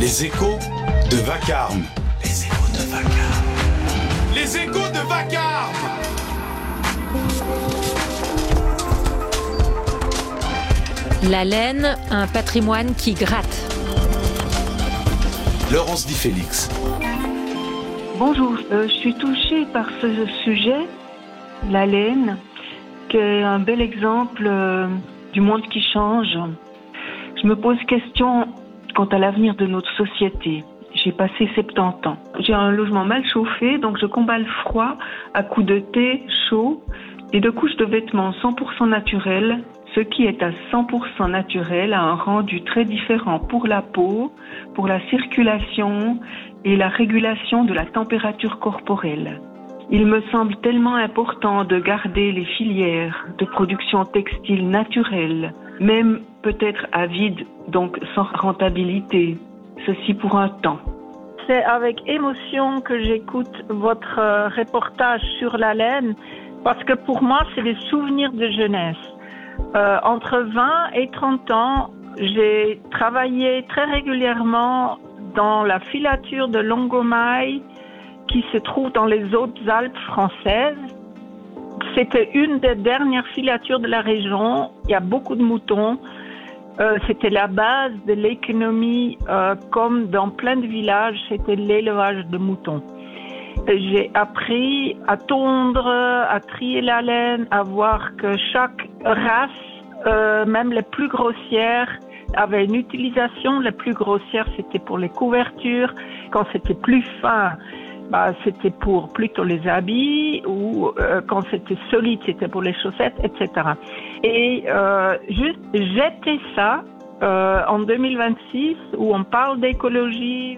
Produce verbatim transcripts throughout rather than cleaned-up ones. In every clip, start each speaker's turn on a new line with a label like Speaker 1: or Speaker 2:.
Speaker 1: Les échos de Vacarme. Les échos de Vacarme. Les échos de Vacarme.
Speaker 2: La laine, un patrimoine qui gratte.
Speaker 1: Laurence Di Félix.
Speaker 3: Bonjour, euh, je suis touchée par ce sujet, la laine, qui est un bel exemple euh, du monde qui change. Je me pose question quant à l'avenir de notre société. J'ai passé soixante-dix ans. J'ai un logement mal chauffé, donc je combats le froid à coups de thé chaud et de couches de vêtements cent pour cent naturels. Ce qui est à cent pour cent naturel a un rendu très différent pour la peau, pour la circulation et la régulation de la température corporelle. Il me semble tellement important de garder les filières de production textile naturelle, même peut-être à vide, donc sans rentabilité, ceci pour un temps.
Speaker 4: C'est avec émotion que j'écoute votre reportage sur la laine, parce que pour moi, c'est des souvenirs de jeunesse. Euh, entre vingt et trente ans, j'ai travaillé très régulièrement dans la filature de Longomaille qui se trouve dans les Hautes-Alpes françaises. C'était une des dernières filatures de la région. Il y a beaucoup de moutons. Euh, c'était la base de l'économie, euh, comme dans plein de villages, c'était l'élevage de moutons. J'ai appris à tondre, à trier la laine, à voir que chaque race, euh, même les plus grossières, avait une utilisation. Les plus grossières, c'était pour les couvertures. Quand c'était plus fin, bah, c'était pour plutôt les habits, ou euh, quand c'était solide, c'était pour les chaussettes, et cetera. Et euh, juste jeter ça euh, en deux mille vingt-six, où on parle d'écologie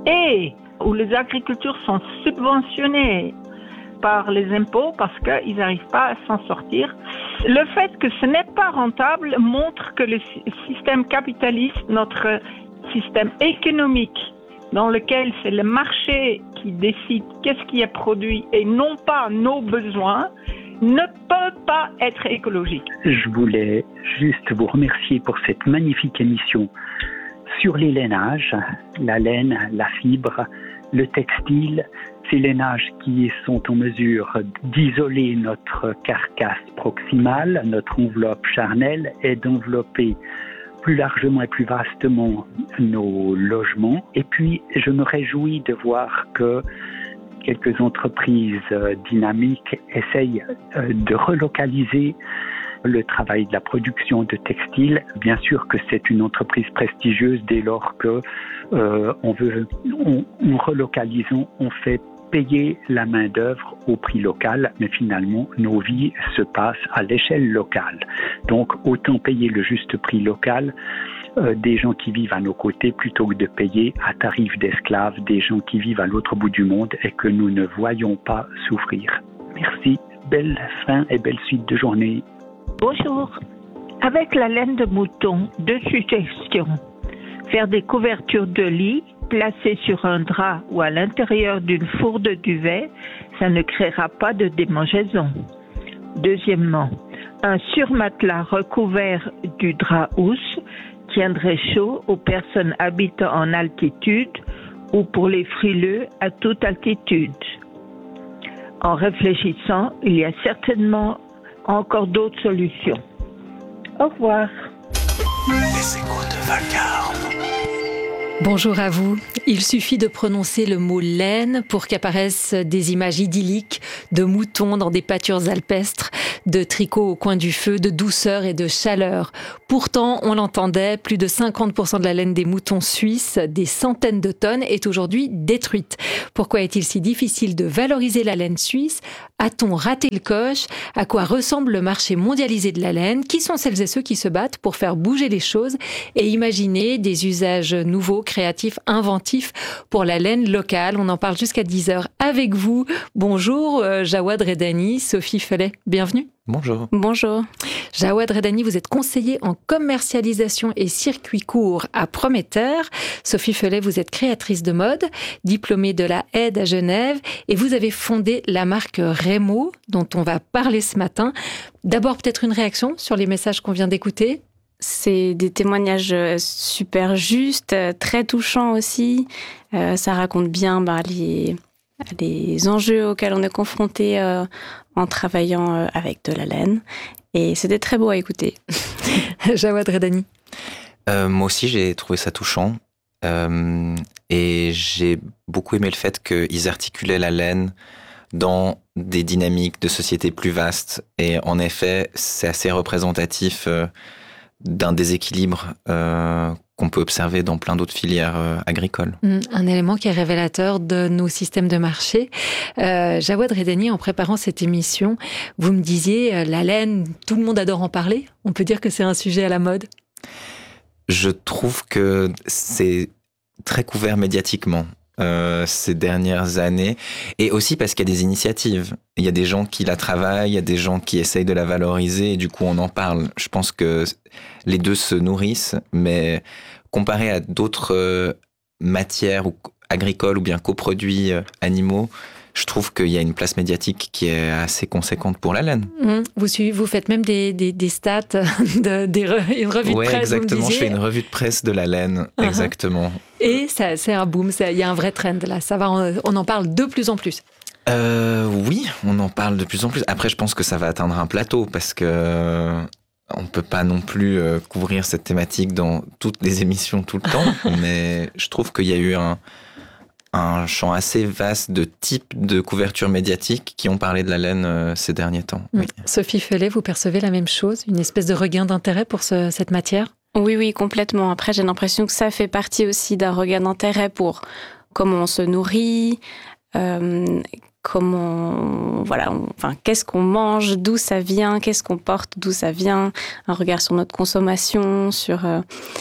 Speaker 4: et où les agricultures sont subventionnées par les impôts parce qu'ils n'arrivent pas à s'en sortir. Le fait que ce n'est pas rentable montre que le système capitaliste, notre système économique, dans lequel c'est le marché qui décide qu'est-ce qui est produit et non pas nos besoins, ne peut pas être écologique.
Speaker 5: Je voulais juste vous remercier pour cette magnifique émission sur les lainages, la laine, la fibre, le textile, ces lainages qui sont en mesure d'isoler notre carcasse proximale, notre enveloppe charnelle, et d'envelopper plus largement et plus vastement nos logements. Et puis, je me réjouis de voir que quelques entreprises dynamiques essayent de relocaliser le travail de la production de textiles. Bien sûr que c'est une entreprise prestigieuse dès lors que euh, on veut, on, en relocalisant, on fait payer la main-d'œuvre au prix local, mais finalement, nos vies se passent à l'échelle locale. Donc, autant payer le juste prix local euh, des gens qui vivent à nos côtés plutôt que de payer à tarif d'esclaves des gens qui vivent à l'autre bout du monde et que nous ne voyons pas souffrir. Merci, belle fin et belle suite de journée.
Speaker 6: Bonjour. Avec la laine de mouton, deux suggestions. Faire des couvertures de lit placées sur un drap ou à l'intérieur d'une fourre de duvet, ça ne créera pas de démangeaison. Deuxièmement, un surmatelas recouvert du drap housse tiendrait chaud aux personnes habitant en altitude ou pour les frileux à toute altitude. En réfléchissant, il y a certainement encore d'autres solutions. Au revoir.
Speaker 1: Les échos de Vacarme.
Speaker 2: Bonjour à vous. Il suffit de prononcer le mot laine pour qu'apparaissent des images idylliques de moutons dans des pâtures alpestres, de tricots au coin du feu, de douceur et de chaleur. Pourtant, on l'entendait, plus de cinquante pour cent de la laine des moutons suisses, des centaines de tonnes, est aujourd'hui détruite. Pourquoi est-il si difficile de valoriser la laine suisse ? A-t-on raté le coche ? À quoi ressemble le marché mondialisé de la laine ? Qui sont celles et ceux qui se battent pour faire bouger les choses et imaginer des usages nouveaux, créatifs, inventifs pour la laine locale ? On en parle jusqu'à dix heures avec vous. Bonjour euh, Jawad Redani, Sophie Fellet, bienvenue.
Speaker 7: Bonjour.
Speaker 2: Bonjour. Jawad Redani, vous êtes conseiller en commercialisation et circuit court à Prometteur. Sophie Fellet, vous êtes créatrice de mode, diplômée de la Aide à Genève et vous avez fondé la marque Remo, dont on va parler ce matin. D'abord, peut-être une réaction sur les messages qu'on vient d'écouter.
Speaker 7: C'est des témoignages super justes, très touchants aussi. Euh, ça raconte bien bah, les, les enjeux auxquels on est confronté euh, en travaillant euh, avec de la laine. Et c'était très beau à écouter.
Speaker 2: Jawad Redani.
Speaker 8: Euh, moi aussi, j'ai trouvé ça touchant. Euh, et j'ai beaucoup aimé le fait qu'ils articulaient la laine dans des dynamiques de société plus vastes. Et en effet, c'est assez représentatif euh, d'un déséquilibre euh, qu'on peut observer dans plein d'autres filières euh, agricoles.
Speaker 2: Un élément qui est révélateur de nos systèmes de marché. Euh, Jawad Redani, en préparant cette émission, vous me disiez, euh, la laine, tout le monde adore en parler. On peut dire que c'est un sujet à la mode.
Speaker 8: Je trouve que c'est très couvert médiatiquement euh, ces dernières années, et aussi parce qu'il y a des initiatives. Il y a des gens qui la travaillent, il y a des gens qui essayent de la valoriser, et du coup on en parle. Je pense que les deux se nourrissent, mais comparé à d'autres euh, matières ou agricoles ou bien coproduits euh, animaux, je trouve qu'il y a une place médiatique qui est assez conséquente pour la laine. Mmh.
Speaker 2: Vous, suivez, vous faites même des, des, des stats, de, des re, une revue
Speaker 8: ouais,
Speaker 2: de presse.
Speaker 8: Exactement,
Speaker 2: vous me
Speaker 8: je fais une revue de presse de la laine, uh-huh. exactement.
Speaker 2: Et ça, c'est un boom, il y a un vrai trend là, ça va, on, on en parle de plus en plus.
Speaker 8: Euh, oui, on en parle de plus en plus. Après, je pense que ça va atteindre un plateau parce que on ne peut pas non plus euh, couvrir cette thématique dans toutes les émissions tout le temps, mais je trouve qu'il y a eu un... un champ assez vaste de types de couverture médiatique qui ont parlé de la laine euh, ces derniers temps.
Speaker 2: Mmh.
Speaker 8: Oui.
Speaker 2: Sophie Fellet, vous percevez la même chose? Une espèce de regain d'intérêt pour ce, cette matière?
Speaker 7: Oui, oui, complètement. Après, j'ai l'impression que ça fait partie aussi d'un regain d'intérêt pour comment on se nourrit, euh, comment, voilà, on, enfin, qu'est-ce qu'on mange, d'où ça vient, qu'est-ce qu'on porte, d'où ça vient, un regard sur notre consommation, sur... Euh,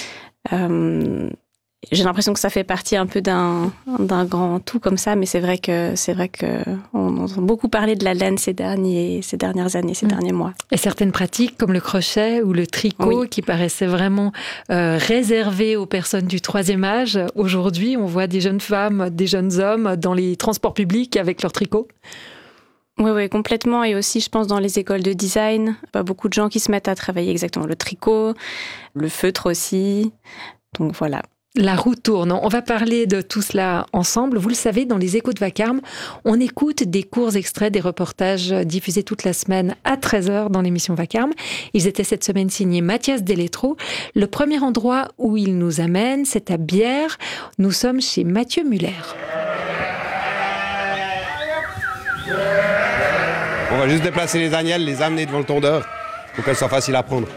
Speaker 7: euh, J'ai l'impression que ça fait partie un peu d'un, d'un grand tout comme ça, mais c'est vrai que c'est vrai que on entend beaucoup parler de la laine ces derniers, ces dernières années, ces mmh. derniers mois.
Speaker 2: Et certaines pratiques comme le crochet ou le tricot, oui. qui paraissaient vraiment euh, réservées aux personnes du troisième âge. Aujourd'hui, on voit des jeunes femmes, des jeunes hommes dans les transports publics avec leur tricot.
Speaker 7: Oui, oui, complètement. Et aussi, je pense, dans les écoles de design, pas beaucoup de gens qui se mettent à travailler exactement le tricot, le feutre aussi. Donc voilà.
Speaker 2: La roue tourne. On va parler de tout cela ensemble. Vous le savez, dans les Échos de Vacarme, on écoute des courts extraits des reportages diffusés toute la semaine à treize heures dans l'émission Vacarme. Ils étaient cette semaine signés Mathias Deletro. Le premier endroit où il nous amène, c'est à Bière. Nous sommes chez Mathieu Muller.
Speaker 9: On va juste déplacer les agnelles, les amener devant le tondeur pour qu'elles soient faciles à prendre.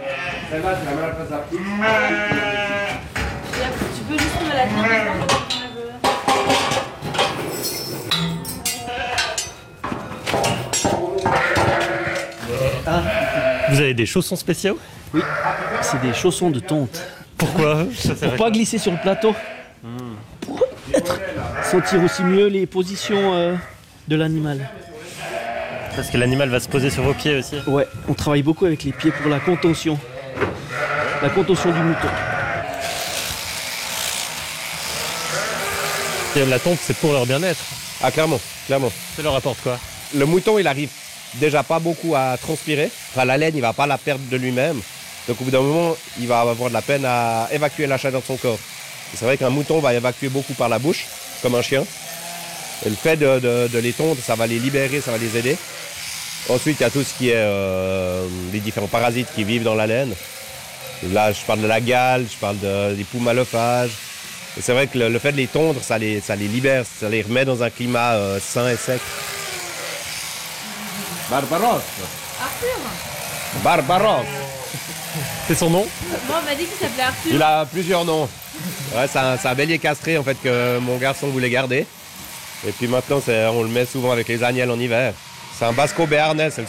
Speaker 10: Ah. Vous avez des chaussons spéciaux ?
Speaker 11: Oui, c'est des chaussons de tonte.
Speaker 10: Pourquoi ?
Speaker 11: Pour pas glisser sur le plateau. Hmm. Pour être, sentir aussi mieux les positions euh, de l'animal.
Speaker 10: Parce que l'animal va se poser sur vos pieds aussi ?
Speaker 11: Ouais, on travaille beaucoup avec les pieds pour la contention. La contention du mouton.
Speaker 10: Et la tonte, c'est pour leur bien-être.
Speaker 9: Ah, clairement, clairement.
Speaker 10: Ça leur apporte quoi ?
Speaker 9: Le mouton, il arrive déjà pas beaucoup à transpirer. Enfin, la laine, il va pas la perdre de lui-même. Donc, au bout d'un moment, il va avoir de la peine à évacuer la chaleur de son corps. Et c'est vrai qu'un mouton va évacuer beaucoup par la bouche, comme un chien. Et le fait de, de, de les tondre, ça va les libérer, ça va les aider. Ensuite, il y a tout ce qui est euh, les différents parasites qui vivent dans la laine. Là, je parle de la gale, je parle de, des poumes à l'œufage. Et c'est vrai que le, le fait de les tondre, ça les, ça les libère, ça les remet dans un climat euh, sain et sec. Barbaros. Arthur. Barbaros.
Speaker 10: C'est son nom ?
Speaker 12: Moi, on m'a dit qu'il s'appelait Arthur.
Speaker 9: Il a plusieurs noms. Ouais, c'est un, c'est un bélier castré en fait que mon garçon voulait garder. Et puis maintenant, c'est, on le met souvent avec les agnelles en hiver. C'est un basco béarnais, c'est le